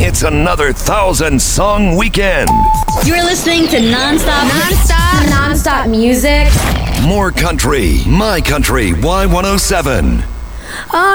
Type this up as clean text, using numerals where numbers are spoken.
It's another 1,000-song weekend. You're listening to non-stop music. More country, my country, Y107. Oh